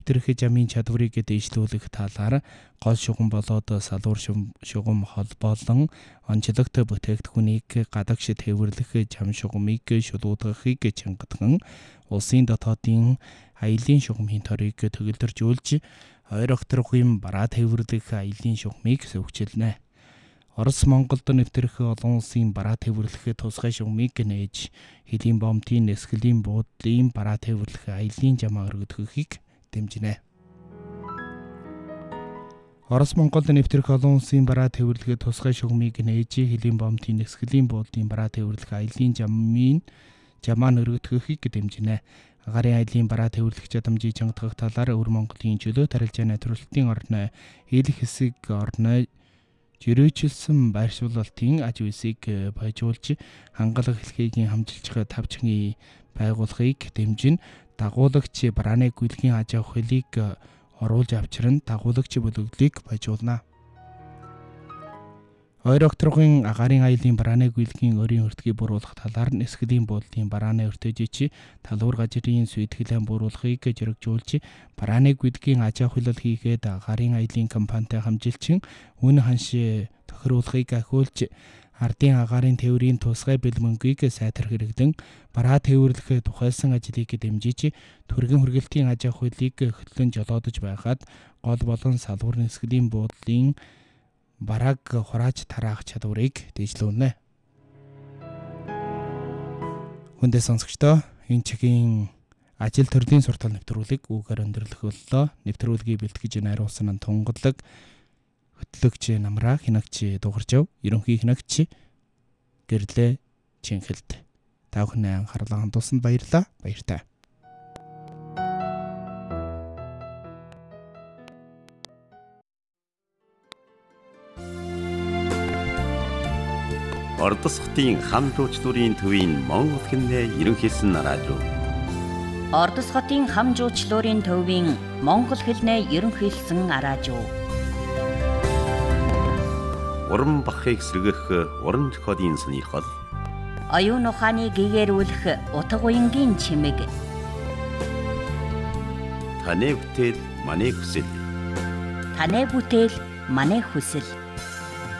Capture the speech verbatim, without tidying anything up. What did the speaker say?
Тэрхүү жамын чадварыг дэвшлүүлэх талаар гол шугам болоод салуур шугам холбоолон онцлогт бүтээгдэхүүнийг гадагш тээвэрлэх жам шугамыг шулуудгахыг чангадхан улсын дотоодын аялын шугамын торыг төгөлдржүүлж ойр огторгын бараа тээвэрлэх аялын шугамыг сөвчилнэ. Орос Монголд нэвтрэх олон улсын бараа тээвэрлэх тусгай шугамыг нээж хэлийн бомтын нэсгэлийн буудлын бараа тээвэрлэх аялын жамаа өргөдөхийг дэмжинэ. Орос Монголд нэвтрэх олон улсын бараа тээвэрлэх тусгай шугамыг нээж хэлийн бомтын нэсгэлийн буудлын бараа тээвэрлэх аялын жамын жамаа өргөдөхийг дэмжинэ. Агарын аялын бараа тээвэрлэх чадамжийг чангадах талаар Өвөр Монголын чөлөө тарилжаа найдварлалтын орны ил хэсэг орны жирээчилсэн байршуулалтын аж үйлсийг баяжуулж хангалах хэлхээгийн хамжилж тавчгийн байгуулахыг дэмжин дагуулагч барааны гүйлгийн аж ахуйлыг оруулж авчран дагуулагч бүлэглийг баяжуулна. Ойр огторгын агарын аялын барааны гүйлгийн өрийн өртгийг бууруулах талаар нэсгэлийн буудлын барааны өртөжич талуур газрын сүйтгэлэн бууруулахыг жирэгжүүлж барааны гүйлгийн аж ахуйлал хийгээд агарын аялын компанитай хамжилчин үн ханш тохируулахыг ахиулж ардын агарын тээврийн тусгай бэлмөнгийг сайтар хэрэглэн бараа тээвэрлэх тухайлсан ажлыг дэмжиж төргийн хүргэлтийн аж ахуйлыг хөтлөн жолоодож байгаад гол болон салуур нэсгэлийн буудлын барааг хурааж тараах чадварыг дэвшлүүлнэ. Хүндээ сонсогчдоо энэ чигийн ажил төрлийн суртал нэвтрүүлгийг үгээр өндөрлөх боллоо. Нэвтрүүлгийг бэлтгэж найруулсан нь Тунгалаг, хөтлөгч Намраа, хинагч Дугаржав, ерөнхий хинагч Гэрлээ Чинхэлд. Та бүхний анхаарлаа хандуулсанд баярлалаа. Баяртай. Ордос хотын хам жуучлалын төвийн Монгол хэлний ерөнхийлсөн радио. Ордос хотын хам жуучлалын төвийн Монгол хэлний ерөнхийлсөн радио. Уран бахыг сэргэх уран зохиолын сонирхол. Оюун ухааны гэгэрүүлэх утга уянгийн чимэг. Таны бүтээл, манай хүсэл. Таны бүтээл, манай хүсэл.